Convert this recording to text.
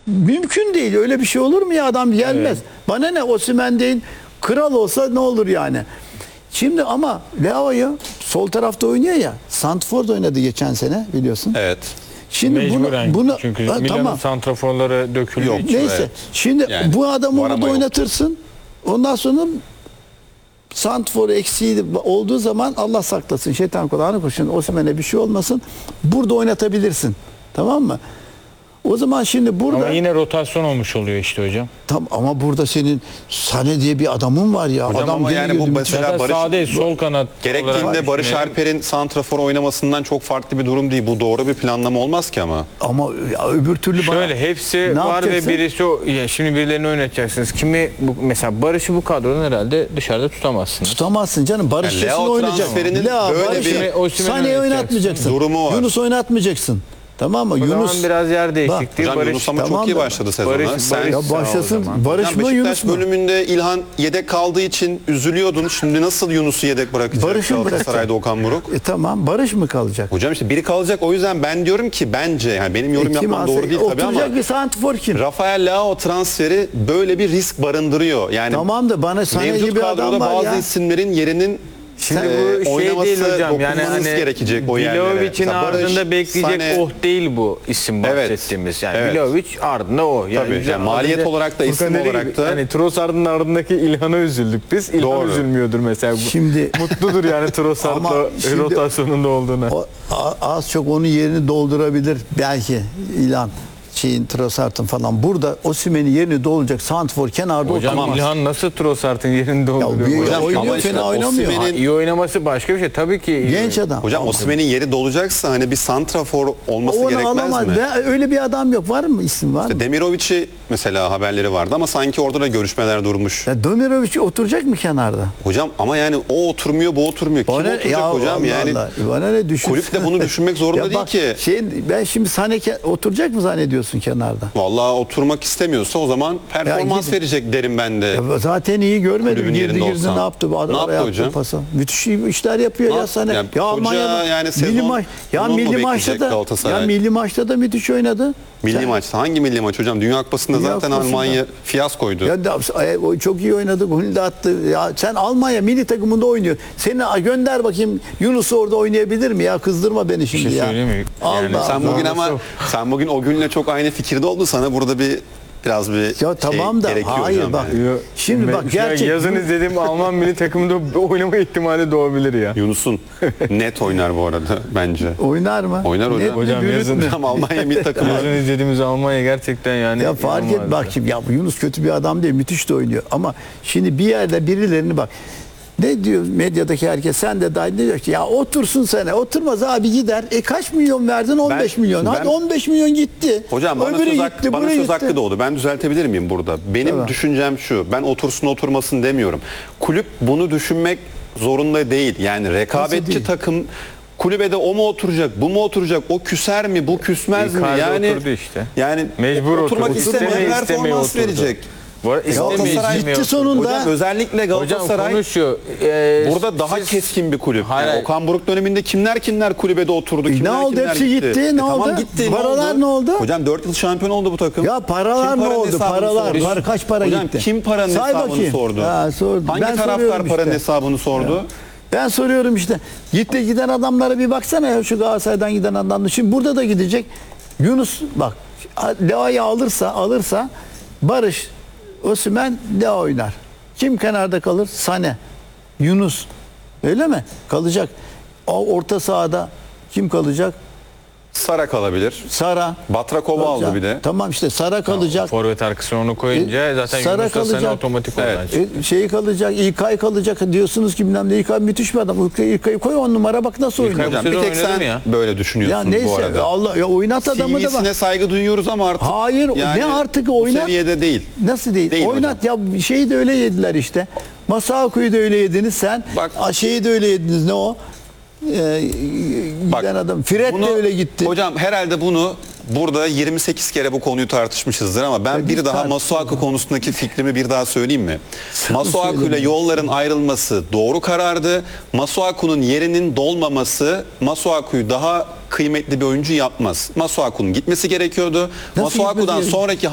Mümkün değil. Öyle bir şey olur mu ya? Adam gelmez. Bana ne? Osimhen değil. Kral olsa ne olur yani? Şimdi ama Leao'yu sol tarafta oynuyor ya. Santford oynadı geçen sene biliyorsun. Evet. Şimdi Mecburen. bunu Çünkü Milan'ın tamam. santraforları dökülüyor. Yok. Neyse. Evet. Şimdi Yani bu adamı var ama burada yok. oynatırsın. Ondan sonra santfor eksiği olduğu zaman Allah saklasın. Şeytan kulağını kurşun. Osimhen'e bir şey olmasın. Burada oynatabilirsin. Tamam mı? O zaman şimdi burada Ama yine rotasyon olmuş oluyor işte hocam. ama burada senin Sané diye bir adamın var ya. Hocam adam ama geri yani girdi, bu müthiş. mesela Zaten sağ değil, sol kanat olarak gerektiğinde Barış düşünüyorum. Alper'in santrafor oynamasından çok farklı bir durum değil. Bu doğru bir planlama olmaz ki ama. Ama ya öbür türlü Şöyle hepsi Ne var yapacaksın? ve birisi o. Ya şimdi birilerini oynatacaksınız. Kimi mesela Barış'ı bu kadrodan herhalde dışarıda tutamazsınız. tutamazsın canım. Barış Yani kesin Leo oynayacak. transferinin böyle Barış'ı, bir- Osimhen'i Sané'yi oynatacaksın. oynatmayacaksın. Durumu var. Yunus oynatmayacaksın. Tamam mı? O Yunus zaman biraz yer değişikliği. Hocam Barış, Yunus ama tamam çok iyi da- başladı sezona. Barış- Sen Barış- ya Sağ ol o başlasın. zaman. Barış Hocam mı Yunus Beşiktaş mu? bölümünde İlhan yedek kaldığı için üzülüyordun. Şimdi nasıl Yunus'u yedek bırakacak Barış'ı mı Galatasaray'da Okan Buruk? Tamam. Barış mı kalacak? Hocam işte biri kalacak. O yüzden ben diyorum ki bence yani benim yorum Kim yapmam alsa- doğru değil tabii ama Oturacak bir santrfor kim? Rafael Leao transferi böyle bir risk barındırıyor. Yani Tamam da bana Sané mevcut gibi kadroda adam var bazı ya. isimlerin yerinin Şimdi bu şey oynaması, değil hocam. Yani dokunmanız hani gerekecek o yerlere. Vlahovic'in Mesela Barış, ardında bekleyecek Sané- değil bu isim Evet. bahsettiğimiz. Yani Evet. Vlahovic ardında o. Tabii, güzel. yani maliyet Az önce olarak da, isim Furkan dedi olarak gibi, da- Hani Trossard'ın ardındaki İlhan'a üzüldük biz. İlhan Doğru. üzülmüyordur mesela. Şimdi Mutludur yani Trossard'la Ama şimdi- rotasyonunda olduğuna. Az çok onun yerini doldurabilir belki İlhan Trossard'ın falan. Burada Osimhen'in yerini dolduracak santrfor kenarda Hocam oturmaz. İlhan nasıl Trossard'ın yerini dolduruyor? bir- Hocam, oynuyor, ama işte fena oynamıyor. Osimhen'in- iyi oynaması başka bir şey. Tabii ki iyi Genç oynuyor. adam. Hocam Osimhen'in yeri dolacaksa hani bir santrafor olması Onu gerekmez alamaz. mi? Öyle bir adam yok. Var mı? İsim var mı? Demirovic'i mesela haberleri vardı ama sanki orada da görüşmeler durmuş. Ya Demirovic oturacak mı kenarda? Hocam ama yani o oturmuyor, bu oturmuyor. Kim oturacak hocam? Allah Yani Allah. Bana ne düşün? kulüp de bunu düşünmek zorunda değil ki. Ben şimdi oturacak mı zannediyorsun kenarda? Vallahi oturmak istemiyorsa o zaman performans gidin. verecek derim ben de. Ya zaten iyi görmedim. Kulübün Girdi yerinde girdi olsam. ne yaptı? Ne yaptı Araya attı hocam? pası. Müthiş iyi işler yapıyor Ne ya yaptı? sana. Yani Ya hoca Almanya'da yani sezon milli maç bunun mu milli maçta bekleyecek da Galatasaray? milli maçta da müthiş oynadı. Milli Sen- maç. Hangi milli maç hocam? Dünya Kupası'nda Dünya zaten Kupası'nda. Almanya fiyaskoydu. Ya o çok iyi oynadı. Golü de attı. Ya sen Almanya milli takımında oynuyor. Seni gönder bakayım Yunus'u orada oynayabilir mi ya? Kızdırma beni şimdi şey ya. söyleyeyim mi? Yani Allah Sen Allah. bugün ama sen bugün o günle çok aynı fikirde oldu. Sana burada biraz bir Ya tamam da gerekiyor hayır hocam bak. yani. Şimdi bak gerçek Yazın izlediğim Alman milli takımında oynama ihtimali doğabilir ya. Yunus'un net oynar bu arada bence. oynar mı? Oynar hocam. Net mi, Hocam bürüt yazın- mü? Hocam Almanya milli takımı. Yazın izlediğimiz Almanya gerçekten yani. Ya fark et inanılmaz. bak şimdi ya bu Yunus kötü bir adam değil, müthiş de oynuyor ama şimdi bir yerde birilerini bak ne diyor medyadaki herkes, sen de dahil, diyor ki ya otursun sene, oturmaz abi gider. Kaç milyon verdin? 15 milyon. Hadi ben- 15 milyon gitti. Hocam bana Öbürü söz, gitti, bana buraya söz gitti. hakkı doğdu. Ben düzeltebilir miyim burada? Benim Tamam. düşüncem şu. Ben otursun oturmasın demiyorum. Kulüp bunu düşünmek zorunda değil. Yani rekabetçi değil? takım kulübede o mu oturacak, bu mu oturacak, o küser mi, bu küsmez mi? Icardi Yani oturdu işte. Yani Mecbur oturmak oturdu. istemeyen İstemeye istemeye performans oturdu. verecek. Bu arada istemeye Galatasaray- istemeye Gitti oturdu. sonunda. Hocam özellikle Hocam Galatasaray konuşuyor. burada daha siz- keskin bir kulüp. Hayır, Yani hayır. Okan Buruk döneminde kimler kulübede oturdu, Ne kimler oldu? kimler Hepsi gitti. Ne oldu? Tamam gitti. Paralar ne oldu? Hocam 4 yıl şampiyon oldu bu takım. Ya paralar Kim ne paranın oldu? hesabını Paralar. sordu? Kaç para Hocam, gitti? kim paranın Say hesabını bakayım. sordu? Ha, sordu. Hangi Ben taraftar soruyorum paranın işte. hesabını sordu? Ben soruyorum işte. Giden adamlara bir baksana ya, şu Galatasaray'dan giden adamlar. Şimdi burada da gidecek. Yunus bak, Leao'yu alırsa Barış, Osimhen, Leo oynar. Kim kenarda kalır? Sané, Yunus. Öyle mi? Kalacak. Orta sahada kim kalacak? Sara kalabilir. Sara. Batrakova kalacak. aldı bir de. Tamam işte Sara kalacak. Forvet arkasına onu koyunca zaten Sara Yunus'la sana kalacak. otomatik Evet. oradan çıkıyor. Şeyi kalacak, İlkay kalacak diyorsunuz ki bilmem ne, İlkay müthiş bir adam. İlkay'ı koy 10 numara, bak nasıl oynuyor. Hocam Bu bir sezon tek oynadı sen mı ya? böyle düşünüyorsun Ya bu neyse arada. Allah ya, oynat adamı da bak. CV'sine saygı duyuyoruz ama artık Hayır, ne artık bu oynat. seviyede değil. Nasıl değil? Değil Oynat ya, şeyi de öyle yediler işte. Masuaku'yu da öyle yediniz sen. Bak- Şeyi de öyle yediniz, ne o? Bak, Giden adam. Fred de öyle gitti. Hocam herhalde bunu burada 28 kere bu konuyu tartışmışızdır ama ben bir daha Masuaku konusundaki fikrimi bir daha söyleyeyim mi? Masuaku ile yolların ayrılması doğru karardı. Masuaku'nun yerinin dolmaması Masuaku'yu daha kıymetli bir oyuncu yapmaz. Masuaku'nun gitmesi gerekiyordu. Nasıl Masuaku'dan gitmesi gerekiyor? sonraki